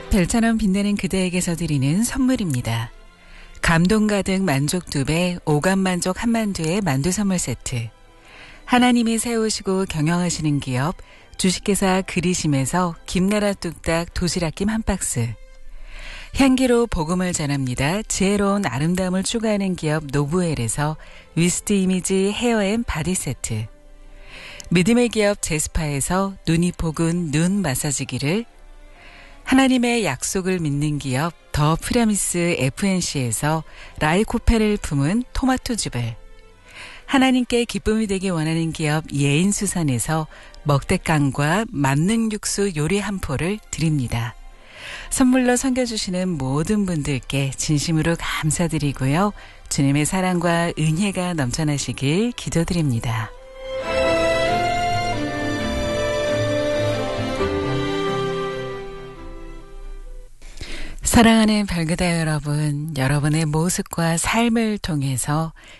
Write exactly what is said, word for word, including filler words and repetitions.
별처럼 빛나는 그대에게서 드리는 선물입니다. 감동 가득 만족 두 배, 오감 만족 한만두의 만두 선물 세트. 하나님이 세우시고 경영하시는 기업 주식회사 그리심에서 김나라 뚝딱 도시락김 한 박스. 향기로 복음을 전합니다. 지혜로운 아름다움을 추구하는 기업 노브웰에서 위스트 이미지 헤어앤 바디 세트. 믿음의 기업 제스파에서 눈이 포근 눈 마사지기를, 하나님의 약속을 믿는 기업 더 프라미스 에프엔씨에서 라이코페를 품은 토마토즙을, 하나님께 기쁨이 되기 원하는 기업 예인수산에서 먹대깡과 만능 육수 요리 한 포를 드립니다. 선물로 섬겨주시는 모든 분들께 진심으로 감사드리고요. 주님의 사랑과 은혜가 넘쳐나시길 기도드립니다. 사랑하는 별그대 여러분, 여러분의 모습과 삶을 통해서